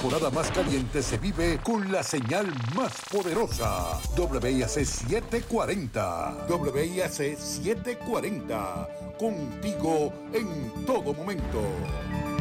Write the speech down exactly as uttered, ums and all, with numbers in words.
temporada más caliente se vive con la señal más poderosa. W I A C setecientos cuarenta. W I A C setecientos cuarenta. Contigo en todo momento.